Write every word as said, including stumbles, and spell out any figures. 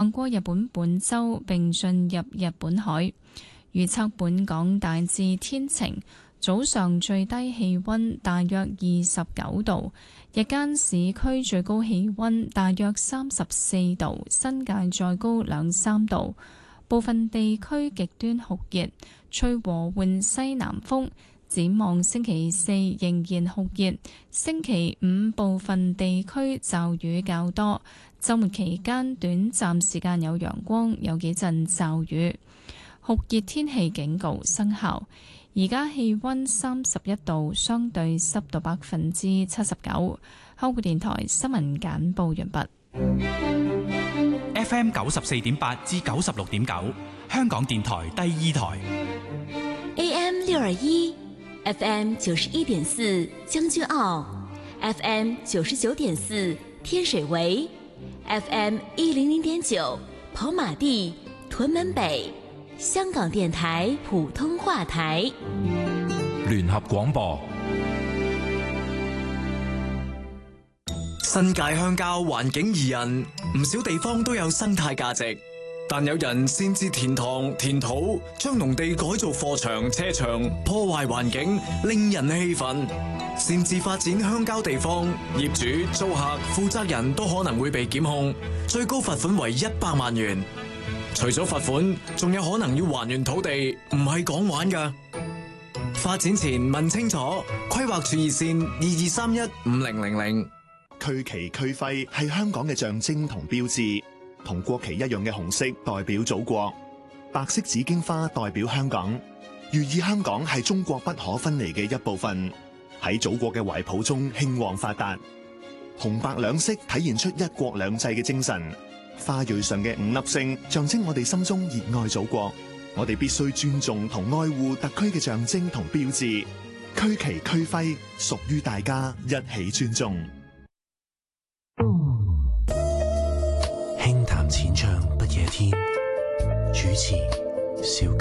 橫過日本本州並進入日本海。預測本港大致天晴，早上最低氣溫大約二十九度，日間市區最高氣溫大約三十四度，新界再高兩三度。部分地區極端酷熱，吹和緩西南風。展望星期四仍然酷熱，星期五部分地區驟雨較多，週末期間短暫時間有陽光，有幾陣驟雨。酷熱天氣警告生效。而家氣溫三十一度，相對濕度百分之七十九。香港電台新聞簡報完畢。 F M 九十四點八至九十六點九，香港電台第二台。 A M 六二一，F M 九十一點四將軍澳 ，F M 九十九點四天水圍 ，F M 一零零點九跑馬地屯門北，香港電台普通話台。 聯合廣播。 新界鄉郊環境宜人，唔少地方都有生態價值，但有人擅自填塘填土，將農地改造貨場車場，破壞環境，令人氣憤。擅自發展鄉郊地方，業主租客負責人都可能會被檢控，最高罰款為一百萬元。除咗罰款，仲有可能要還原土地，唔係講玩㗎。發展前問清楚，規劃處熱線二二三一五零零零。 區旗區徽係香港嘅象徵同標誌，同國旗一樣嘅紅色代表祖國，白色紫荊花代表香港，寓意香港係中國不可分離嘅一部分，喺祖國嘅懷抱中興旺發達。紅白兩色體現出一國兩制嘅精神，花蕊上嘅五粒星象徵我哋心中熱愛祖國，我哋必須尊重同愛護特區嘅象徵同標誌，區旗區徽屬於大家，一起尊重。 輕談淺唱不夜天，主持小